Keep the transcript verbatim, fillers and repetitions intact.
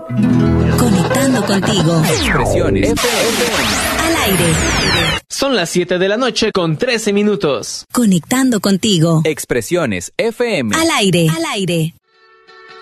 Conectando contigo. Expresiones F M. Al aire. Son las siete de la noche con trece minutos. Conectando contigo. Expresiones F M. Al aire. Al aire.